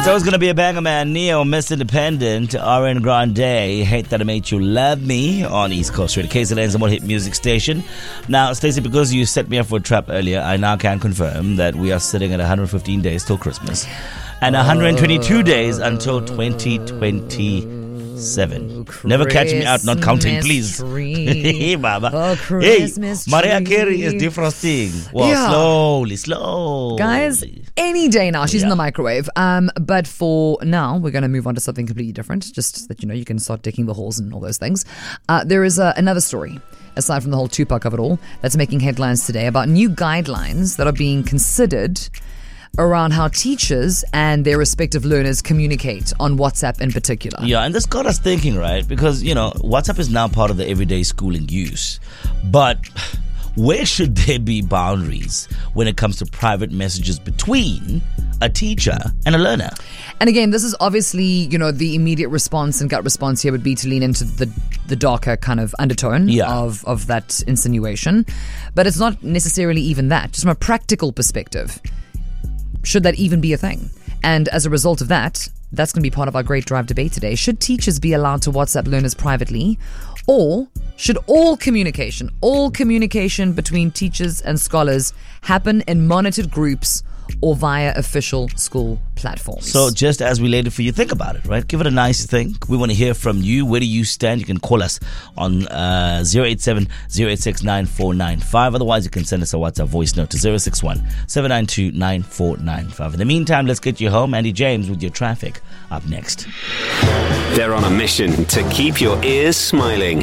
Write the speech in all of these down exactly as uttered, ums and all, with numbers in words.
it's always going to be a banger, man. Neo, Miss Independent, Ariana Grande, Hate That I Made You Love Me on East Coast Radio. K Z N's number one hit music station. Now, Stacey, because you set me up for a trap earlier, I now can confirm that we are sitting at one hundred fifteen days till Christmas and one hundred twenty-two days until twenty twenty-seven. Never catch me out not counting, please. Hey, Baba. Hey, Mariah Carey is defrosting. Well, yeah. slowly, slowly. Guys, any day now. She's yeah. in the microwave. Um, but for now, we're going to move on to something completely different. Just that, you know, you can start decking the halls and all those things. Uh, there is uh, another story, aside from the whole Tupac of it all, that's making headlines today about new guidelines that are being considered around how teachers and their respective learners communicate on WhatsApp in particular. Yeah, and this got us thinking, right? Because, you know, WhatsApp is now part of the everyday schooling use. But where should there be boundaries when it comes to private messages between a teacher and a learner? And again, this is obviously, you know, the immediate response and gut response here would be to lean into the the darker kind of undertone yeah. of, of that insinuation. But it's not necessarily even that. Just from a practical perspective, should that even be a thing? And as a result of that, that's going to be part of our great drive debate today. Should teachers be allowed to WhatsApp learners privately? Or should all communication, all communication between teachers and scholars happen in monitored groups or via official school platforms? So just as we laid it for you, think about it, right? Give it a nice think. We want to hear from you. Where do you stand? You can call us on uh, zero eight seven, zero eight six, nine four nine five. Otherwise, you can send us a WhatsApp voice note to zero six one, seven nine two, nine four nine five. In the meantime, let's get you home. Andy James with your traffic up next. They're on a mission to keep your ears smiling.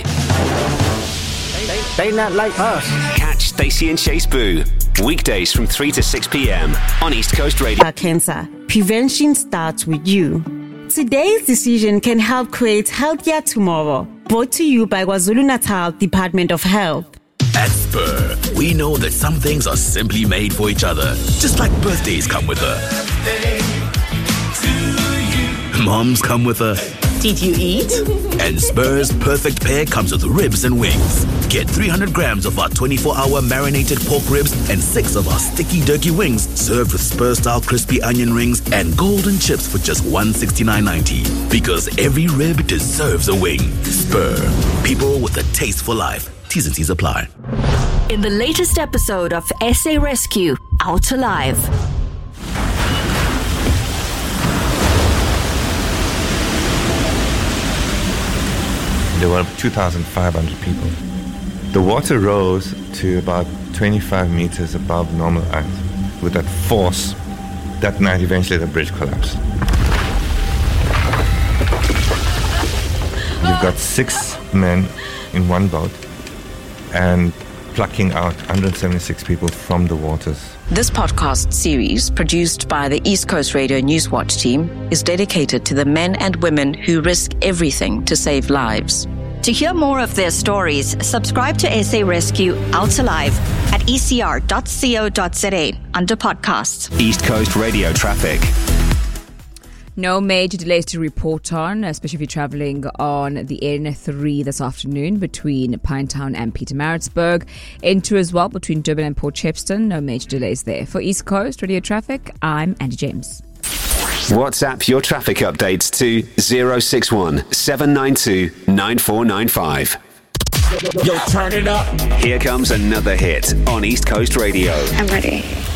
They not like us. Catch Stacey and Chase Boo weekdays from three to six p.m. on East Coast Radio. Cancer. Prevention starts with you. Today's decision can help create healthier tomorrow. Brought to you by KwaZulu-Natal Department of Health. At Spur, we know that some things are simply made for each other. Just like birthdays come with a birthday to you. Moms come with a Did you eat? And Spur's perfect pair comes with ribs and wings. Get three hundred grams of our twenty-four hour marinated pork ribs and six of our sticky turkey wings served with Spur-style crispy onion rings and golden chips for just one hundred sixty-nine ninety. Because every rib deserves a wing. Spur. People with a taste for life. T's and C's apply. In the latest episode of S A Rescue, Out Alive. There were two thousand five hundred people. The water rose to about twenty-five meters above normal height. With that force, that night eventually the bridge collapsed. You've got six men in one boat and plucking out one hundred seventy-six people from the waters. This podcast series, produced by the East Coast Radio Newswatch team, is dedicated to the men and women who risk everything to save lives. To hear more of their stories, subscribe to S A Rescue Out Alive at e c r dot co dot z a under podcasts. East Coast Radio Traffic. No major delays to report on, especially if you're travelling on the N three this afternoon between Pinetown and Pietermaritzburg. N two as well between Durban and Port Shepstone. No major delays there. For East Coast Radio Traffic, I'm Andy James. WhatsApp your traffic updates to zero six one, seven nine two, nine four nine five. Yo, turn it up. Here comes another hit on East Coast Radio. I'm ready.